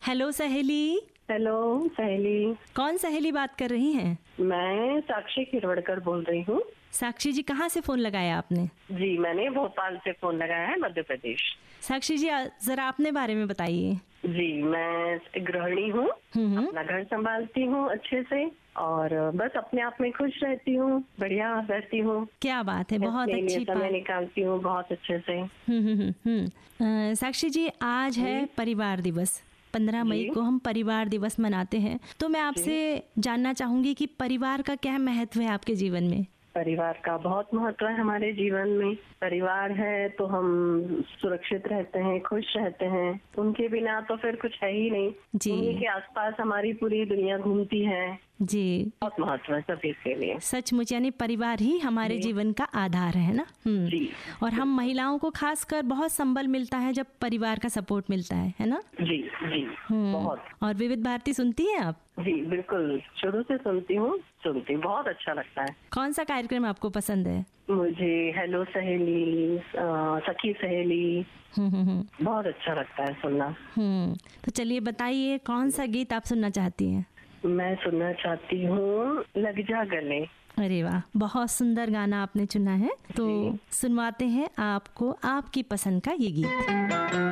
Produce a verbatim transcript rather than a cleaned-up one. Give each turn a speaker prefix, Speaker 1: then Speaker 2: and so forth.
Speaker 1: Hello सहेली।
Speaker 2: Hello सहेली।
Speaker 1: कौन सहेली बात कर रही हैं?
Speaker 2: मैं साक्षी खिरवड़कर बोल रही हूँ।
Speaker 1: साक्षी जी, कहाँ से फोन लगाया आपने?
Speaker 2: जी, मैंने भोपाल से फोन लगाया है, मध्य प्रदेश।
Speaker 1: साक्षी जी, जरा अपने बारे में बताइए।
Speaker 2: जी, मैं एक गृहिणी हूँ, अपना घर संभालती हूँ अच्छे से और बस अपने आप में खुश रहती हूँ, बढ़िया रहती हूँ।
Speaker 1: क्या बात है, बहुत अच्छी
Speaker 2: समय निकालती हूँ बहुत अच्छे से।
Speaker 1: हम्म हम्म हम्म साक्षी जी, आज है परिवार दिवस। पंद्रह मई को हम परिवार दिवस मनाते हैं, तो मैं आपसे जानना चाहूंगी कि परिवार का क्या महत्व है आपके जीवन में?
Speaker 2: परिवार का बहुत महत्व है हमारे जीवन में। परिवार है तो हम सुरक्षित रहते हैं, खुश रहते हैं। उनके बिना तो फिर कुछ है ही नहीं। उन्हीं के आसपास हमारी पूरी दुनिया घूमती है।
Speaker 1: जी,
Speaker 2: बहुत महत्व है सभी के लिए।
Speaker 1: सचमुच, यानी परिवार ही हमारे जीवन का आधार है ना।
Speaker 2: जी।
Speaker 1: और हम महिलाओं को खासकर बहुत संबल मिलता है जब परिवार का सपोर्ट मिलता है है ना।
Speaker 2: जी जी बहुत।
Speaker 1: और विविध भारती सुनती हैं आप?
Speaker 2: जी बिल्कुल, शुरू से सुनती हूँ, सुनती बहुत अच्छा लगता है।
Speaker 1: कौन सा कार्यक्रम आपको पसंद है?
Speaker 2: मुझे हेलो सहेली, सखी सहेली बहुत अच्छा लगता है सुनना।
Speaker 1: हम्म तो चलिए बताइए, कौन सा गीत आप सुनना चाहती हैं?
Speaker 2: मैं सुनना चाहती हूँ लग जा गले।
Speaker 1: अरे वाह, बहुत सुंदर गाना आपने चुना है, तो सुनवाते हैं आपको आपकी पसंद का ये गीत।